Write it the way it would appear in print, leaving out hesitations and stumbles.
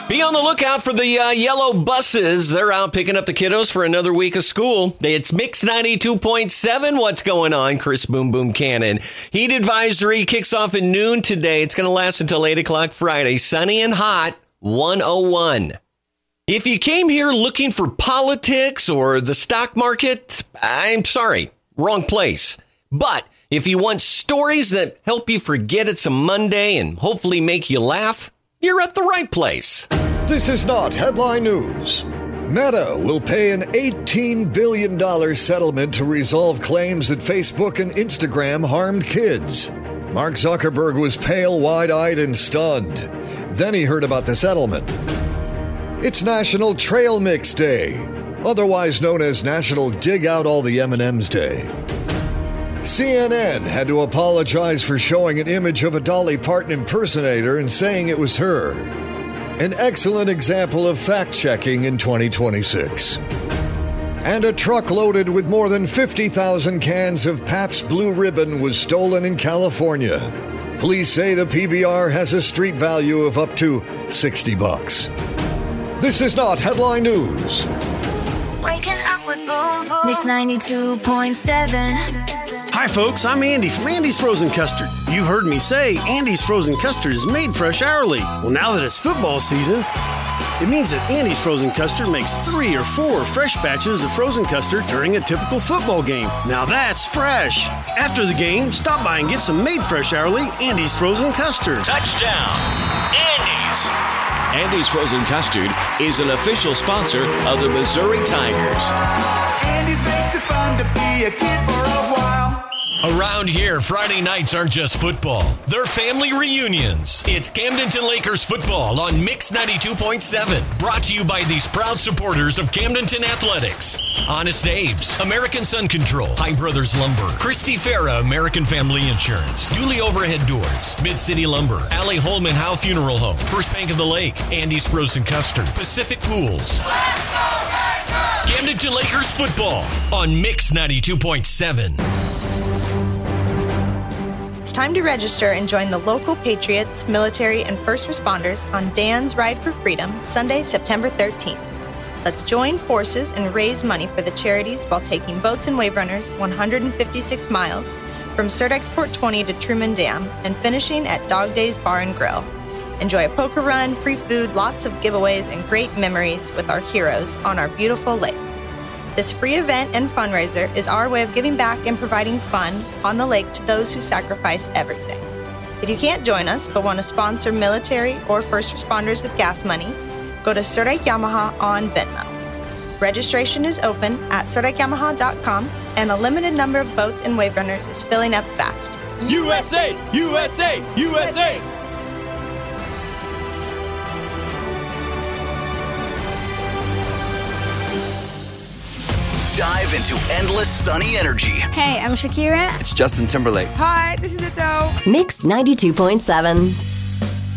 Be on the lookout for the yellow buses. They're out picking up the kiddos for another week of school. It's Mix 92.7. What's going on? Chris Boom Boom Cannon. Heat advisory kicks off at noon today. It's going to last until 8 o'clock Friday. Sunny and hot, 101. If you came here looking for politics or the stock market, I'm sorry, wrong place. But if you want stories that help you forget it's a Monday and hopefully make you laugh, you're at the right place. This is not headline news. Meta will pay an $18 billion settlement to resolve claims that Facebook and Instagram harmed kids. Mark Zuckerberg was pale, wide-eyed, and stunned. Then he heard about the settlement. It's National Trail Mix Day, otherwise known as National Dig Out All the M&Ms Day. CNN had to apologize for showing an image of a Dolly Parton impersonator and saying it was her. An excellent example of fact-checking in 2026. And a truck loaded with more than 50,000 cans of Pabst Blue Ribbon was stolen in California. Police say the PBR has a street value of up to $60. This is not headline news. Waking up with Boom Boom. Mix 92.7. Hi, folks. I'm Andy from Andy's Frozen Custard. You've heard me say Andy's Frozen Custard is made fresh hourly. Well, now that it's football season, it means that Andy's Frozen Custard makes 3 or 4 fresh batches of frozen custard during a typical football game. Now that's fresh. After the game, stop by and get some made fresh hourly Andy's Frozen Custard. Touchdown, Andy's. Andy's Frozen Custard is an official sponsor of the Missouri Tigers. Andy's makes it fun to be a kid for a while. Around here, Friday nights aren't just football. They're family reunions. It's Camdenton Lakers football on Mix 92.7. Brought to you by these proud supporters of Camdenton Athletics. Honest Abe's, American Sun Control, High Brothers Lumber, Christy Farah, American Family Insurance, Yulee Overhead Doors, Mid-City Lumber, Allie Holman Howe Funeral Home, First Bank of the Lake, Andy's Frozen Custard, Pacific Pools. Camdenton Lakers football on Mix 92.7. It's time to register and join the local patriots, military, and first responders on Dan's Ride for Freedom, Sunday, September 13th. Let's join forces and raise money for the charities while taking boats and wave runners 156 miles from Surdexport 20 to Truman Dam and finishing at Dog Days Bar and Grill. Enjoy a poker run, free food, lots of giveaways, and great memories with our heroes on our beautiful lake. This free event and fundraiser is our way of giving back and providing fun on the lake to those who sacrifice everything. If you can't join us but want to sponsor military or first responders with gas money, go to Surdike Yamaha on Venmo. Registration is open at SurdikeYamaha.com and a limited number of boats and wave runners is filling up fast. USA! USA! USA! Dive into endless sunny energy. Hey, I'm Shakira. It's Justin Timberlake. Hi, this is Adele. Mix 92.7.